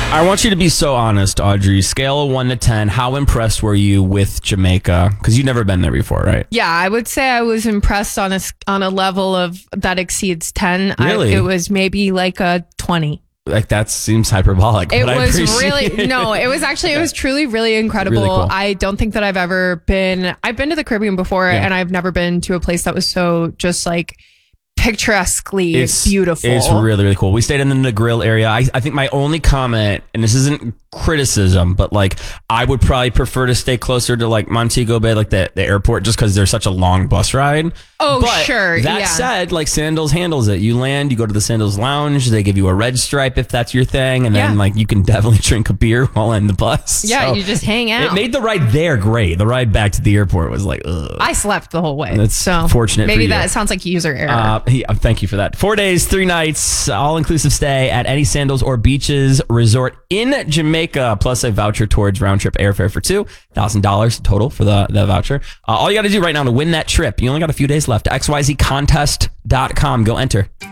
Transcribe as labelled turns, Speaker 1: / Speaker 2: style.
Speaker 1: I want you to be so honest, Audrey. Scale of 1 to 10, how impressed were you with Jamaica? Because you've never been there before, right?
Speaker 2: Yeah, I would say I was impressed on a level of that exceeds 10.
Speaker 1: Really?
Speaker 2: It was maybe like a 20.
Speaker 1: Like, that seems hyperbolic.
Speaker 2: It
Speaker 1: but I
Speaker 2: was
Speaker 1: appreciate
Speaker 2: really, no, it was actually, it was truly really incredible.
Speaker 1: Really cool.
Speaker 2: I don't think that I've been to the Caribbean before, and I've never been to a place that was so just like picturesquely beautiful.
Speaker 1: It's really, really cool. We stayed in the Negril area. I think my only comment, and this isn't criticism, but like I would probably prefer to stay closer to like Montego Bay, like the airport, just because there's such a long bus ride.
Speaker 2: Oh,
Speaker 1: but
Speaker 2: sure.
Speaker 1: That said, like Sandals handles it. You land, you go to the Sandals Lounge. They give you a red stripe if that's your thing, and then like you can definitely drink a beer while in the bus.
Speaker 2: Yeah,
Speaker 1: so
Speaker 2: you just hang out.
Speaker 1: It made the ride there great. The ride back to the airport was like, ugh.
Speaker 2: I slept the whole way.
Speaker 1: That's
Speaker 2: so
Speaker 1: fortunate.
Speaker 2: Maybe
Speaker 1: for you.
Speaker 2: that sounds like user error.
Speaker 1: Thank you for that. 4 days, 3 nights, all-inclusive stay at any Sandals or Beaches resort in Jamaica, plus a voucher towards round-trip airfare for $2,000 total for the voucher. All you got to do right now to win that trip, you only got a few days left, xyzcontest.com. Go enter.